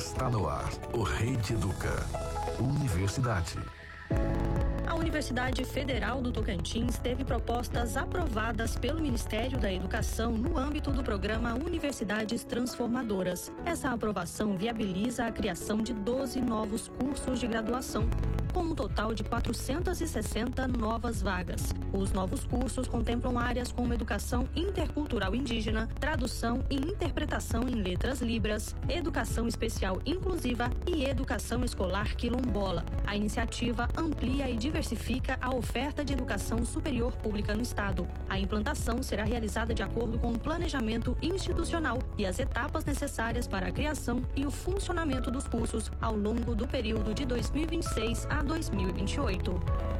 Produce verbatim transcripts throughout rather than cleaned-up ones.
Está no ar o Rede Educa. Universidade. A Universidade Federal do Tocantins teve propostas aprovadas pelo Ministério da Educação no âmbito do programa Universidades Transformadoras. Essa aprovação viabiliza a criação de doze novos cursos de graduação, com um total de quatrocentas e sessenta novas vagas. Os novos cursos contemplam áreas como educação intercultural indígena, tradução e interpretação em letras libras, educação especial inclusiva e educação escolar quilombola. A iniciativa amplia e diversifica a oferta de educação superior pública no estado. A implantação será realizada de acordo com o planejamento institucional e as etapas necessárias para a criação e o funcionamento dos cursos ao longo do período de dois mil e vinte e seis a dois mil e vinte e oito.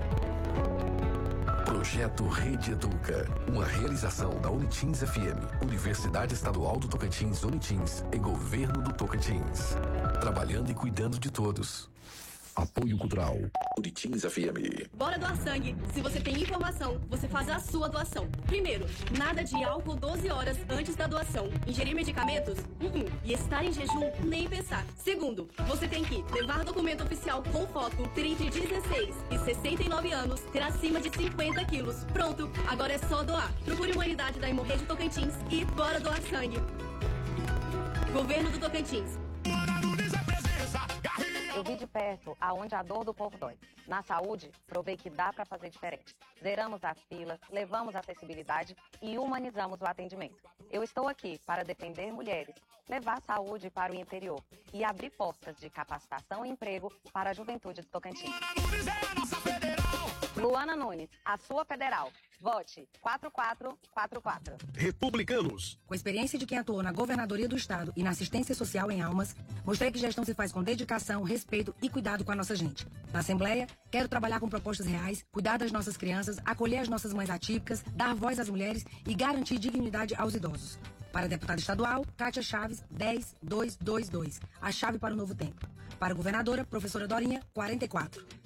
Projeto Rede Educa, uma realização da Unitins F M, Universidade Estadual do Tocantins, Unitins e Governo do Tocantins. Trabalhando e cuidando de todos. Apoio Cultural, Unitins F M. Bora doar sangue. Se você tem informação, você faz a sua doação. Primeiro, nada de álcool doze horas antes da doação. Ingerir medicamentos? Uh-uh. E estar em jejum? Nem pensar. Segundo, você tem que levar documento oficial com foto, ter entre dezesseis e sessenta e nove anos, ter acima de cinquenta quilos. Pronto, agora é só doar. Procure uma unidade da Hemorragia Tocantins e bora doar sangue. Governo do Tocantins. Eu vi de perto aonde a dor do povo dói. Na saúde, provei que dá para fazer diferente. Zeramos as filas, levamos acessibilidade e humanizamos o atendimento. Eu estou aqui para defender mulheres, levar saúde para o interior e abrir portas de capacitação e emprego para a juventude do Tocantins. Luana Nunes, a sua federal. Vote quatro quatro quatro quatro. Republicanos. Com a experiência de quem atuou na governadoria do estado e na assistência social em Almas, mostrei que gestão se faz com dedicação, respeito e cuidado com a nossa gente. Na Assembleia, quero trabalhar com propostas reais, cuidar das nossas crianças, acolher as nossas mães atípicas, dar voz às mulheres e garantir dignidade aos idosos. Para deputada estadual, Kátia Chaves, dez dois dois dois. A chave para o novo tempo. Para governadora, professora Dorinha, quarenta e quatro.